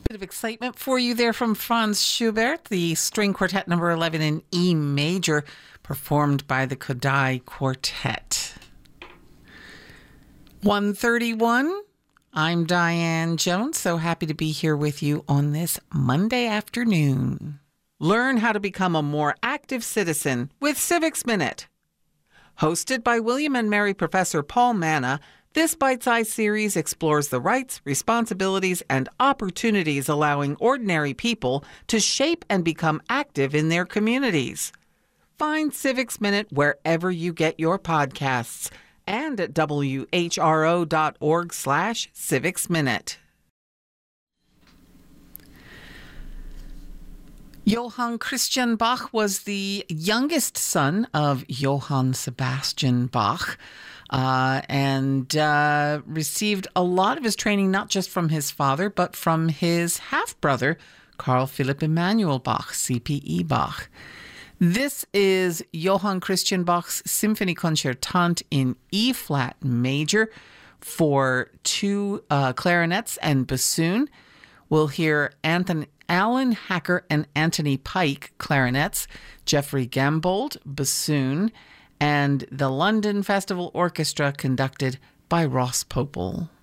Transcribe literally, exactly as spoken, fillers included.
Bit of excitement for you there from Franz Schubert, the string quartet number eleven in E major, performed by the Kodály Quartet. one thirty-one. I'm Diane Jones, so happy to be here with you on this Monday afternoon. Learn how to become a more active citizen with Civics Minute. Hosted by William and Mary Professor Paul Manna, this bite-sized series explores the rights, responsibilities, and opportunities allowing ordinary people to shape and become active in their communities. Find Civics Minute wherever you get your podcasts and at W H R O dot org slash Civics Minute. Johann Christian Bach was the youngest son of Johann Sebastian Bach. Uh, and uh, received a lot of his training not just from his father, but from his half-brother, Carl Philipp Emanuel Bach, C P E Bach. This is Johann Christian Bach's Symphony Concertante in E-flat major for two uh, clarinets and bassoon. We'll hear Anthony, Alan Hacker and Anthony Pike, clarinets, Jeffrey Gambold, bassoon, and the London Festival Orchestra conducted by Ross Popel.